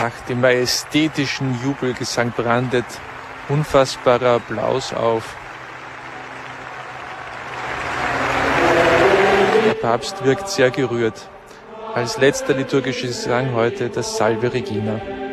dem majestätischen Jubelgesang brandet unfassbarer Applaus auf. Der Papst wirkt sehr gerührt. Als letzter liturgischer Gesang heute das Salve Regina.